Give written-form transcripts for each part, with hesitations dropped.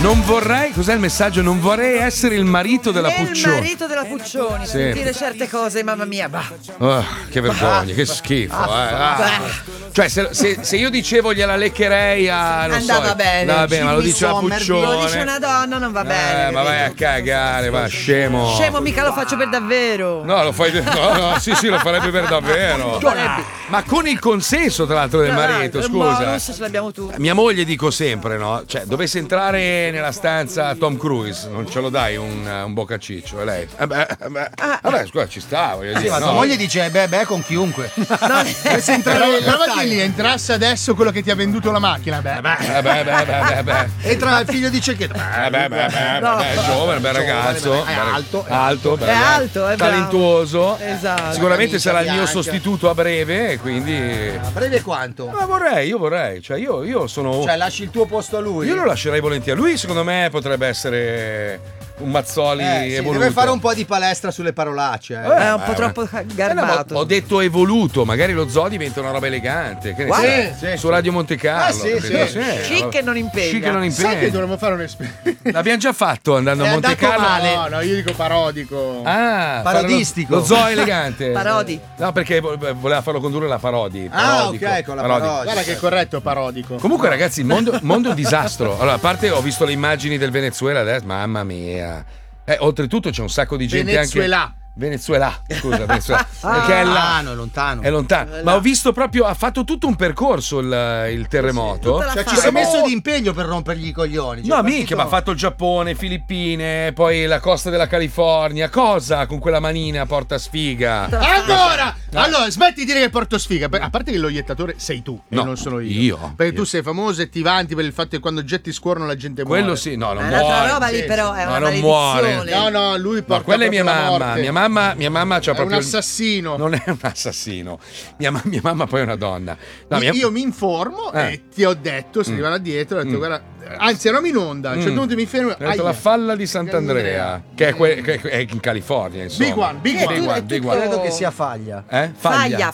Non vorrei, cos'è il messaggio? Non vorrei essere il marito della Puccioni. Il marito della Puccioni, Sì. sentire certe cose, mamma mia, bah. Oh, che vergogna, che schifo. Cioè, se io dicevo gliela leccherei a. Non Andava so, bene. Va bene, ma lo dice la Lo Puccione. dice una donna, non va bene. Ma vai a cagare, va, scemo. Scemo, mica lo faccio per davvero. No, lo fai. No, sì, lo farebbe per davvero. Ma con il consenso, tra l'altro, del marito, Il scusa. bonus ce l'abbiamo tutti. Mia moglie dico sempre, no? Cioè, dovesse entrare nella stanza Tom Cruise, non ce lo dai un boccaciccio? E lei? Vabbè, scusa, ci sta, voglio dire. Ma tua moglie dice beh con chiunque. Se entrare lì, entrasse adesso quello che ti ha venduto la macchina, beh. Entra il figlio di Cecchetto. È giovane, bel ragazzo. È alto. Alto, È alto, è bravo. talentuoso. Esatto. Sicuramente Camicia sarà il mio bianca. sostituto a breve, e quindi. A breve quanto? Ma io vorrei. Cioè, io sono. Cioè, lasci il tuo posto a lui? Io lo lascerei volentieri. Lui, secondo me, potrebbe essere un Mazzoli sì, evoluto. deve fare un po' di palestra sulle parolacce. È un po' troppo garbato. Ho detto evoluto, magari lo zoo diventa una roba elegante. Che ne Guarda. sai? Su Radio Monte Carlo. sì, capito? sì. Chic e non impegna. Chic e non Sai che impegna. dovremmo fare un'esperienza? L'abbiamo già fatto andando a È Monte andato Carlo. male. No, io dico parodico. Ah, Parodistico. Lo zoo elegante. Parodi. No, perché voleva farlo condurre la Parodi. Parodico. ok, con la Parodi. parodia. Guarda che corretto parodico. Comunque, ragazzi, il mondo è un disastro. Allora, a parte ho visto le immagini del Venezuela adesso, mamma mia. Oltretutto c'è un sacco di gente Venezuela, scusa, Venezuela. Perché è là. Lontano. È lontano. Ma ho visto proprio, ha fatto tutto un percorso il terremoto. tutta la Cioè, ci fase. sei messo di impegno per rompergli i coglioni. No, mica, ma ha fatto il Giappone, Filippine, poi la costa della California. Cosa con quella manina porta sfiga? Ancora! Allora, smetti di dire che porto sfiga. A parte che lo iettatore sei tu, No, e non sono io. Perché tu sei famoso e ti vanti per il fatto che quando getti scuorno la gente muore. Quello sì, no, non È un'altra muore. roba lì, però è No, una non muore. maledizione. No, lui porta No, quella è mia proprio la mamma. morte. Mia mamma c'ha È proprio. un assassino. Non è un assassino. Mia mamma poi è una donna. No, Io mi informo e ti ho detto, se arrivano dietro, ho detto guarda, anzi eravamo in onda, a un certo punto mi fermo. Ho detto la falla di Sant'Andrea, che è in California, insomma. Big One. Credo che sia Faglia. Faglia.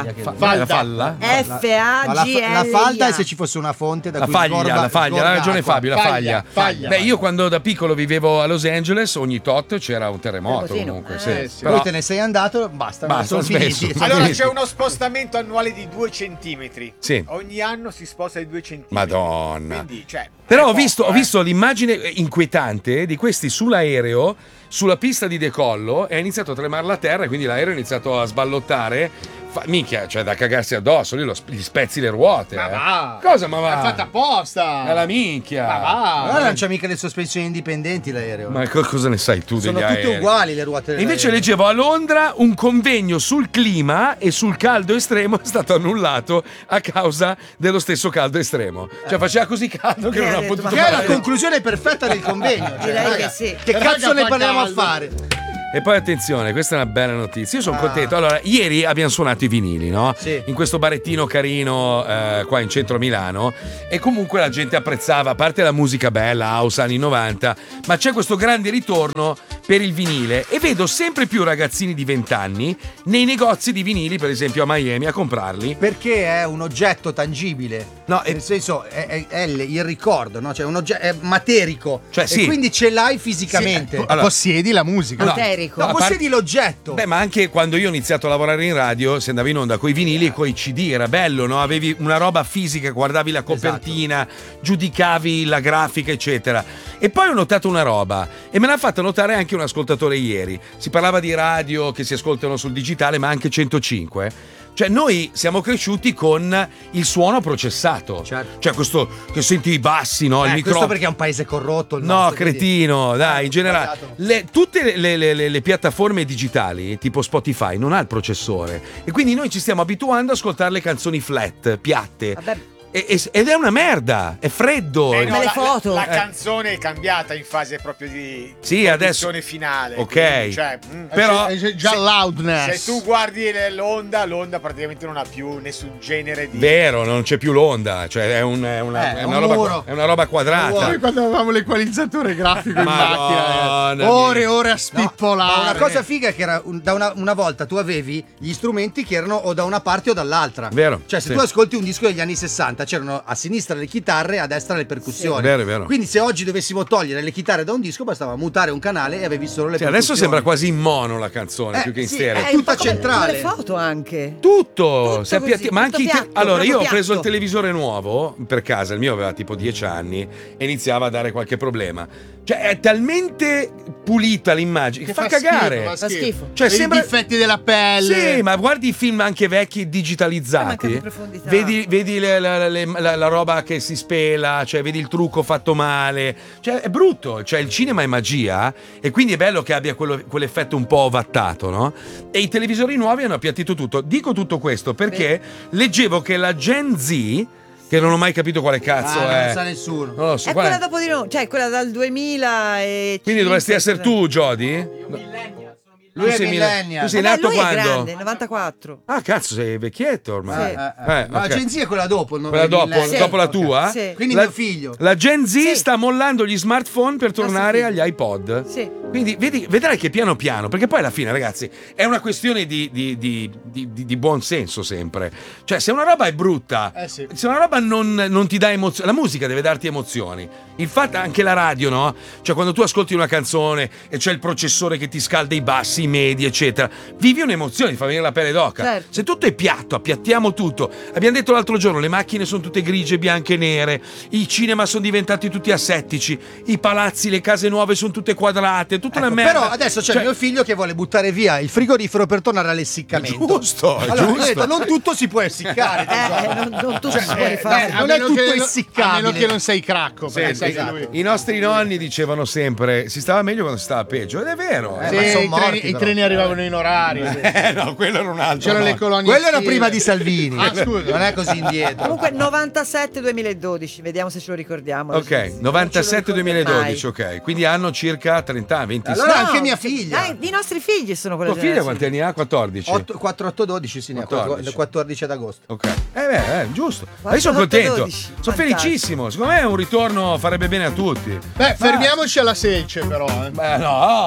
La falla? F-A-G-L. La falda è se ci fosse una fonte da La cui faglia, ha ragione Fabio, la faglia. Faglia. Beh, io quando da piccolo vivevo a Los Angeles, ogni tot c'era un terremoto Così, no? comunque. sì. Però, Poi te ne sei andato, basta, sono ho smesso. finiti. Allora c'è uno spostamento annuale di 2 centimetri. Sì. Ogni anno si sposta di 2 centimetri. Madonna. Quindi, cioè, Però è ho visto poco, l'immagine inquietante di questi sull'aereo, sulla pista di decollo, e ha iniziato a tremare la terra, e quindi l'aereo ha iniziato a sballottare. Minchia, cioè da cagarsi addosso, lì gli spezzi le ruote. Ma va. Cosa ma va? È fatta apposta. È la minchia. Ma va. Allora non c'è mica le sospensioni indipendenti l'aereo. Ma cosa ne sai tu Sono degli tutte aerei? uguali le ruote. E invece leggevo a Londra un convegno sul clima e sul caldo estremo è stato annullato a causa dello stesso caldo estremo. Cioè faceva così caldo che non ha potuto Che è la fare. conclusione perfetta del convegno. Direi che sì. Che cazzo ne fa parliamo a caldo. fare? E poi attenzione, questa è una bella notizia. Io sono contento. Allora, ieri abbiamo suonato i vinili, no? Sì. In questo barettino carino qua in centro a Milano. E comunque la gente apprezzava, a parte la musica bella, house anni 90, ma c'è questo grande ritorno per il vinile. E vedo sempre più ragazzini di 20 anni nei negozi di vinili, per esempio a Miami, a comprarli. Perché è un oggetto tangibile. No, nel senso è il ricordo, no? Cioè un oggetto è materico. Cioè, sì. E quindi ce l'hai fisicamente. Allora- Possiedi la musica. Materico. No, a possiedi l'oggetto. Beh, ma anche quando io ho iniziato a lavorare in radio, si andava in onda coi vinili e coi CD, era bello, no? Avevi una roba fisica, guardavi la copertina, giudicavi la grafica, eccetera. E poi ho notato una roba, e me l'ha fatto notare anche un ascoltatore ieri. Si parlava di radio che si ascoltano sul digitale, ma anche 105. Cioè, noi siamo cresciuti con il suono processato. Certo. Cioè, questo che senti i bassi, no? Il Questo microfono. perché è un paese corrotto. Il No, nostro, quindi- cretino, dai, in generale. sbagliato. Tutte le piattaforme digitali, tipo Spotify, non ha il processore. E quindi noi ci stiamo abituando ad ascoltare le canzoni flat, piatte. Vabbè, Ed è una merda, è freddo. no, Come le foto. La canzone è cambiata in fase proprio di Sì, adesso- produzione finale. Ok. quindi, cioè, Però C'è già loudness. se tu guardi l'onda praticamente non ha più nessun genere di. vero, non c'è più l'onda, cioè è una un roba, muro. è una roba quadrata. Noi quando avevamo l'equalizzatore grafico in Madonna macchina, ore e ore a Ma spippolare. una cosa figa è che era una volta tu avevi gli strumenti che erano o da una parte o dall'altra. Vero, Cioè, se sì. tu ascolti un disco degli anni 60, c'erano a sinistra le chitarre, a destra le percussioni. È vero, è vero. Quindi se oggi dovessimo togliere le chitarre da un disco bastava mutare un canale e avevi solo le percussioni. Adesso sembra quasi in mono la canzone, più che in stereo. È tutta centrale. Le foto anche. Tutto, Così, ma anche tutto piatto, allora io ho proprio preso il piatto. televisore nuovo per casa, il mio aveva tipo 10 anni e iniziava a dare qualche problema. Cioè è talmente pulita l'immagine che fa cagare. Fa schifo. Cioè Vedi sembra i difetti della pelle. Sì, ma guardi i film anche vecchi Manca digitalizzati. di profondità. Vedi la roba che si spela, cioè vedi il trucco fatto male. Cioè è brutto, cioè il cinema è magia e quindi è bello che abbia quell'effetto un po' ovattato, no? E i televisori nuovi hanno appiattito tutto. Dico tutto questo perché leggevo che la Gen Z, che non ho mai capito quale cazzo Non è. lo sa nessuno. Non lo so, È qual quella è? dopo di noi, cioè quella dal 2005. Quindi dovresti essere tu, Jody? Lui è Tu sei millennial. tu sei Vabbè, nato lui quando? è grande, 94. Ah, cazzo, sei vecchietto ormai. Sì. Ma ok. la Gen Z è quella dopo. non Quella è dopo, millennial. dopo la Ok. tua? Sì. Quindi La- mio figlio. La Gen Z Sì. sta mollando gli smartphone per tornare agli figlio. iPod. Sì. Quindi vedrai che piano piano, perché poi alla fine, ragazzi, è una questione di buon senso sempre. Cioè, se una roba è brutta, sì. se una roba non ti dà emozioni, la musica deve darti emozioni. Il fatto anche la radio, no? Cioè, quando tu ascolti una canzone e c'è il processore che ti scalda i bassi, i medi, eccetera, vivi un'emozione, ti fa venire la pelle d'oca. Certo. Se tutto è piatto, appiattiamo tutto. Abbiamo detto l'altro giorno, le macchine sono tutte grigie, bianche e nere, i cinema sono diventati tutti asettici, i palazzi, le case nuove sono tutte quadrate, tutta una Ecco, merda. però adesso c'è Cioè, mio figlio che vuole buttare via il frigorifero per tornare all'essiccamento. Giusto, Allora, io ho giusto. detto, non tutto si può essiccare. Non tutto si può rifare. non è tutto essiccabile. A meno che non sei cracco, perché Sì, sai che esatto. lui. I nostri nonni dicevano sempre si stava meglio quando si stava peggio, ed è vero. ma Sì, son i morti, treni, i però. treni arrivavano in orario. Sì. No, quello era un altro. C'erano le no. colonie. Quello era estive. prima di Salvini. Ah, scusa. Non è così indietro. Comunque 97-2012, vediamo se ce lo ricordiamo. Ok, Non ce lo ricordo 97-2012, mai. ok. Quindi hanno circa 30 anni, 26. Allora No, anche mia figlia. Dai, i nostri figli sono quella Tua figlia generazione. quanti anni ha? 14. 4, 8, 12, sì, ne ha 14. 14 ad agosto. Ok. Giusto. Ma io sono 8, contento. 12. Sono Fantastico. felicissimo. Secondo me un ritorno farebbe bene a tutti. Beh, fermiamoci alla selce, però. Beh,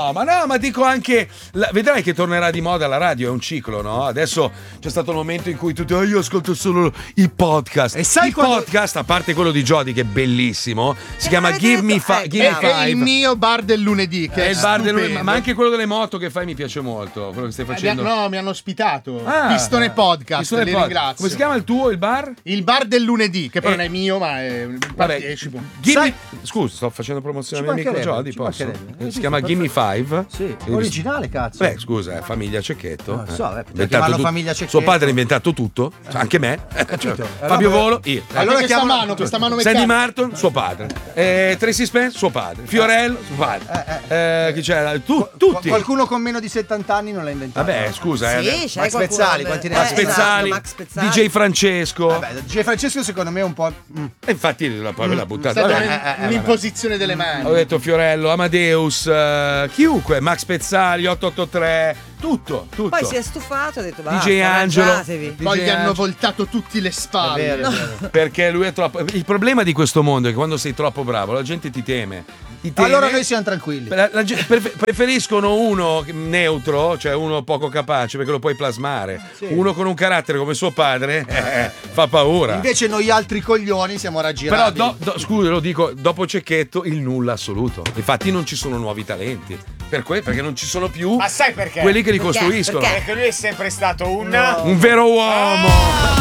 ma dico anche vedrai che tornerà di moda la radio, è un ciclo, no? Adesso c'è stato il momento in cui tutti io ascolto solo i podcast. E sai il quando- podcast, a parte quello di Jody che è bellissimo, si chiama hai Give Me detto- Give Me bravo. È il Five. mio bar del lunedì, che È è il bar del stupendo. ma anche quello delle moto che fai mi piace molto, quello che stai facendo. No, mi hanno ospitato. Ah, Pistone Podcast, Pistone li Podcast. ringrazio. Come si chiama il tuo, il bar? Il bar del lunedì, che poi Eh. non è mio, ma è partecipo. Scusa, sto facendo promozione Ci al mio amico mancherebbe, Jody, ci posso? mancherebbe. Si chiama Gimme Five. Sì, originale, cazzo. Beh, scusa, famiglia Cecchetto. Non so, poteva Inventato chiamarlo tutto. famiglia Cecchetto. Suo padre ha inventato tutto, cioè, anche me. Cioè, Fabio Volo, io. Allora questa chiamalo- mano Sandy meccanica. Martin, suo padre. Tracy Spence, suo padre. Fiorello, suo padre. Chi c'era? Tutti. Qualcuno con meno di 70 anni non l'ha inventato. Vabbè, scusa, Sì, c'è Max qualcuno. Pezzali, quanti ne ha? Max Pezzali, Max Pezzali. DJ Francesco. Vabbè, DJ Francesco secondo me è un po'. E infatti poi me l'ha È buttata. stata Vabbè. un'imposizione delle mani. Ho detto Fiorello, Amadeus, chiunque, Max Pezzali, 883, tutto. Poi si è stufato e ha detto basta, DJ Angelo. arrangiatevi. Poi DJ gli hanno Angelo. voltato tutti le spalle. È vero, è vero. Perché lui è troppo. Il problema di questo mondo è che quando sei troppo bravo, la gente ti teme. Ti teme. Allora noi siamo tranquilli. La gente preferiscono uno neutro, cioè uno poco capace perché lo puoi plasmare. Uno con un carattere come suo padre fa paura. Invece noi altri coglioni siamo raggirati. Però scusa, lo dico, dopo Cecchetto il nulla assoluto. Infatti non ci sono nuovi talenti. Perché non ci sono più Ma sai perché? quelli che li Perché? costruiscono. Perché lui è sempre stato un... Un vero uomo.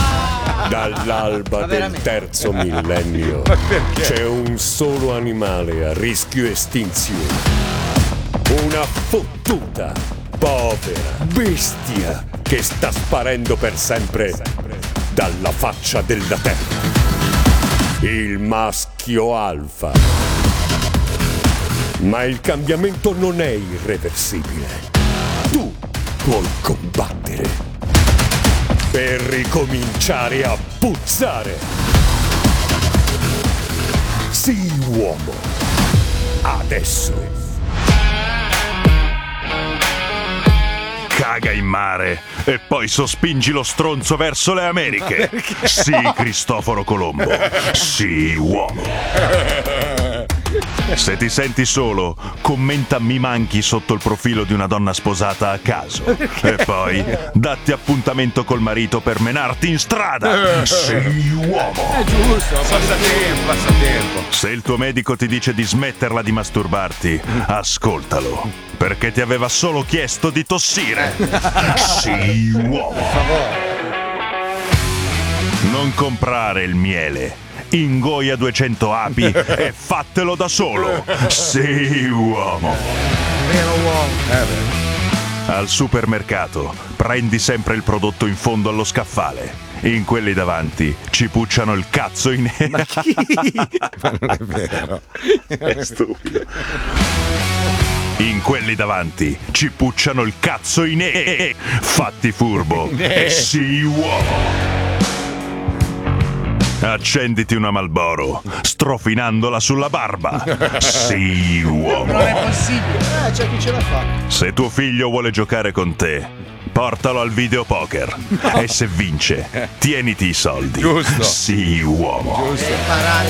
Dall'alba del veramente? terzo millennio c'è un solo animale a rischio estinzione. Una fottuta, povera bestia che sta sparendo per sempre dalla faccia della terra. Il maschio alfa. Ma il cambiamento non è irreversibile. Tu puoi combattere per ricominciare a puzzare. Sii uomo. Adesso. Caga in mare e poi sospingi lo stronzo verso le Americhe. Sì, Cristoforo Colombo. Sì, uomo. Se ti senti solo, commenta "mi manchi" sotto il profilo di una donna sposata a caso. E poi datti appuntamento col marito per menarti in strada. Sii uomo. È giusto, passatempo. Se il tuo medico ti dice di smetterla di masturbarti, ascoltalo, perché ti aveva solo chiesto di tossire. Sii uomo. Non comprare il miele. Ingoia 200 api e fattelo da solo. Sii uomo. Vero uomo. Al supermercato prendi sempre il prodotto in fondo allo scaffale. In quelli davanti ci pucciano il cazzo in Ma non è vero. È stupido. In quelli davanti ci pucciano il cazzo in Fatti furbo e sii uomo. Accenditi una Marlboro, strofinandola sulla barba. Sii uomo. Non è possibile. C'è chi ce la fa. Se tuo figlio vuole giocare con te, portalo al videopoker. E se vince, tieniti i soldi. Giusto. Sii uomo. Imparare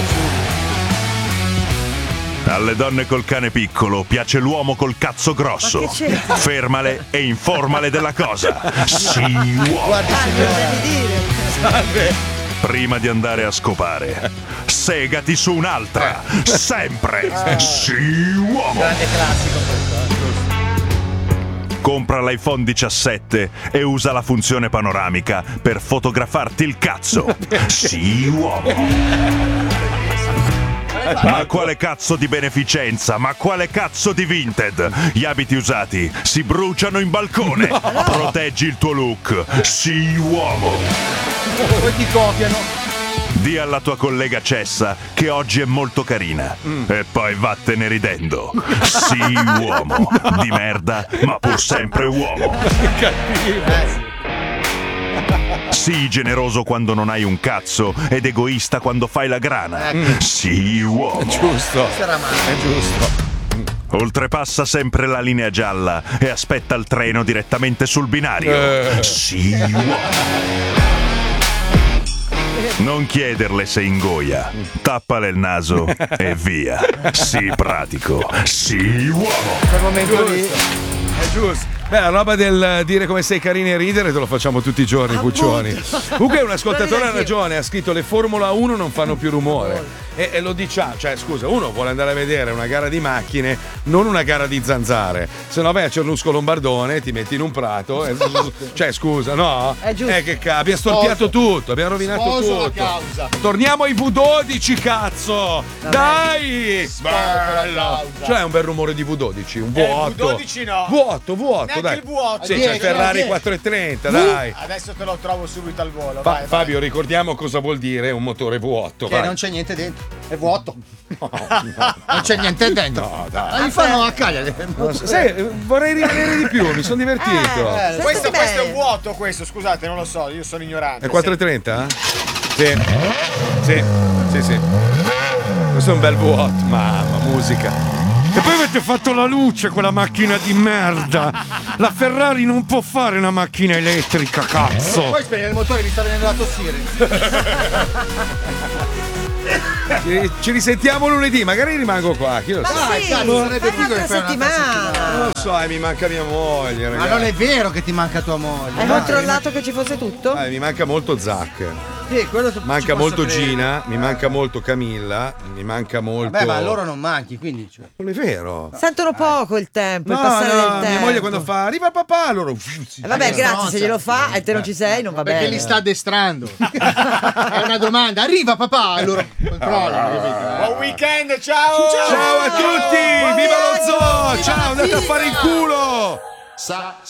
su. Alle donne col cane piccolo piace l'uomo col cazzo grosso. Ma che c'è? Fermale e informale della cosa. Sii uomo. Guardi, signora. Devi dire. Salve. Prima di andare a scopare, segati su un'altra. Sempre. Sii uomo. Grande classico questo. Compra l'iPhone 17 e usa la funzione panoramica per fotografarti il cazzo. Sii uomo. Ma quale cazzo di beneficenza? Ma quale cazzo di Vinted? Gli abiti usati si bruciano in balcone. Proteggi il tuo look. Sii uomo. Poi ti copiano. Di alla tua collega Cessa che oggi è molto carina. E poi vattene ridendo. Sii uomo. Di merda, ma pur sempre uomo. Sii generoso quando non hai un cazzo ed egoista quando fai la grana. Sii uomo. Giusto. Sarà male. È giusto. Oltrepassa sempre la linea gialla e aspetta il treno direttamente sul binario. Sii uomo. Non chiederle se ingoia. Tappale il naso e via. Sii pratico. Sii uomo. Quel momento lì. È giusto. Beh, la roba del dire come sei carino e ridere te lo facciamo tutti i giorni, Puccioni. Comunque un ascoltatore ha ragione, ha scritto le Formula 1 non fanno più rumore. E lo diciamo, cioè scusa, uno vuole andare a vedere una gara di macchine, non una gara di zanzare. Se no vai a Cernusco Lombardone, ti metti in un prato e, cioè scusa, no? È giusto. Che abbiamo storpiato tutto, abbiamo rovinato Sposo la tutto. causa. Torniamo ai V12, cazzo! Dai! Bello! Cioè un bel rumore di V12, un vuoto. V12 no. Vuoto, Neanche dai. il vuoto. Sì, c'è il 10, Ferrari 10. 430, dai. Adesso te lo trovo subito al volo. Vai, vai. Fabio, ricordiamo cosa vuol dire un motore vuoto. Che vai. non c'è niente dentro. È vuoto. Non c'è niente dentro. No, dai. Ma mi fanno a Cagliari. Sai, vorrei rimanere di più, mi sono divertito. Questo bene. è un vuoto, questo, scusate, non lo so, io sono ignorante. È 430? Sì. Sì. Questo è un bel vuoto, mamma, musica. E poi avete fatto la luce, quella macchina di merda. La Ferrari non può fare una macchina elettrica, cazzo. Poi spegnere il motore, mi sta venendo da tossire. Ci risentiamo lunedì, magari rimango qua. Chi lo sa? Ma sì, cazzo, sarebbe figo un'altra che fai un'altra settimana. Non lo so, mi manca mia moglie, Ma ragazzi. non è vero che ti manca tua moglie. Hai dai. controllato che ci fosse tutto? Mi manca molto Zac. Sì, quello ci Manca posso molto credere. Gina, mi manca molto Camilla, mi manca molto. Beh, ma a loro non manchi, quindi. Cioè. Non è vero. Sentono poco il tempo, il No, passare del no, tempo. mia moglie quando fa arriva papà, loro. Vabbè, grazie, se glielo fa e te non ci sei, non va bene. Perché li sta addestrando. È una domanda. Arriva papà, loro controllano, capito? Buon weekend, ciao! Ciao a tutti! Viva lo zoo! Ciao, andate a fare il culo!